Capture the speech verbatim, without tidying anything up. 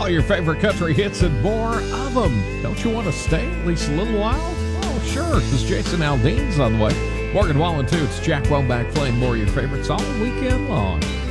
all your favorite country hits and more of them. Don't you want to stay at least a little while? Oh, sure, because Jason Aldean's on the way. Morgan Wallen, too. It's Jack Womack playing more of your favorites all weekend long.